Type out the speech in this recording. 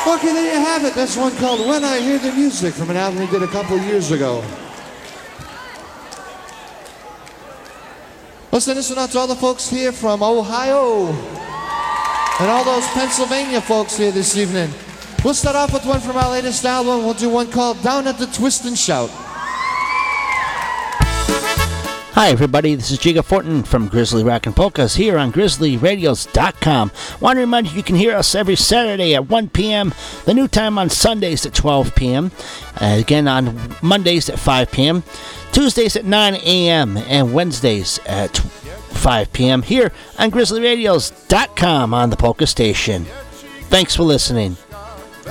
Okay, there you have it. That's one called When I Hear the Music from an album we did a couple years ago. Listen, this one out to all the folks here from Ohio and all those Pennsylvania folks here this evening. We'll start off with one from our latest album. We'll do one called Down at the Twist and Shout. Hi everybody, this is Jiga Fortin from Grizzly Rockin' Polkas here on GrizzlyRadios.com. Want to remind you can hear us every Saturday at 1 p.m., the new time on Sundays at 12 p.m., again on Mondays at 5 p.m., Tuesdays at 9 a.m., and Wednesdays at 5 p.m. here on GrizzlyRadios.com on the Polka Station. Thanks for listening.